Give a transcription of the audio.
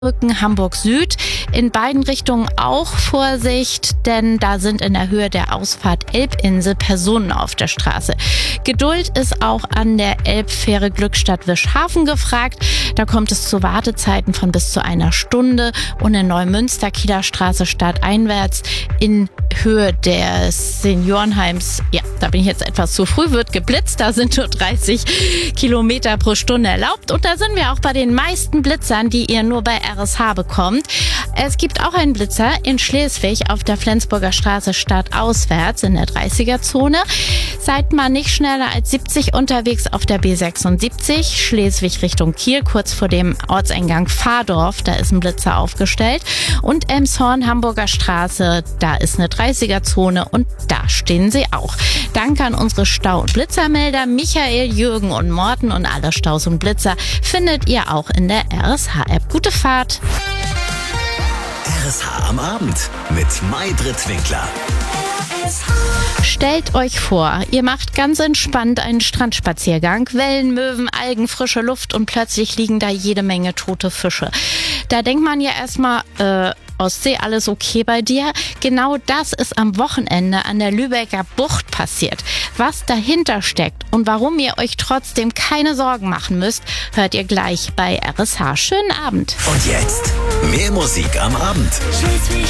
Rücken Hamburg Süd. In beiden Richtungen auch Vorsicht, denn da sind in der Höhe der Ausfahrt Elbinsel Personen auf der Straße. Geduld ist auch an der Elbfähre Glückstadt-Wischhafen gefragt. Da kommt es zu Wartezeiten von bis zu einer Stunde und in Neumünster Kieler Straße stadteinwärts in Höhe des Seniorenheims. Ja, da bin ich jetzt etwas zu früh, wird geblitzt. Da sind nur 30 Kilometer pro Stunde erlaubt. Und da sind wir auch bei den meisten Blitzern, die ihr nur bei RSH bekommt. Es gibt auch einen Blitzer in Schleswig auf der Flensburger Straße stadtauswärts in der 30er-Zone. Seid mal nicht schneller als 70 unterwegs auf der B76, Schleswig Richtung Kiel, kurz vor dem Ortseingang Fahrdorf. Da ist ein Blitzer aufgestellt. Und Elmshorn, Hamburger Straße, da ist eine 30er-Zone und da stehen sie auch. Danke an unsere Stau- und Blitzermelder Michael, Jürgen und Morten, und alle Staus und Blitzer findet ihr auch in der RSH-App. Gute Fahrt! RSH am Abend mit Maybrit Winkler. Stellt euch vor, ihr macht ganz entspannt einen Strandspaziergang, Wellen, Möwen, Algen, frische Luft und plötzlich liegen da jede Menge tote Fische. Da denkt man ja erstmal, Ostsee, alles okay bei dir? Genau das ist am Wochenende an der Lübecker Bucht passiert. Was dahinter steckt und warum ihr euch trotzdem keine Sorgen machen müsst, hört ihr gleich bei RSH. Schönen Abend. Und jetzt mehr Musik am Abend. Schleswig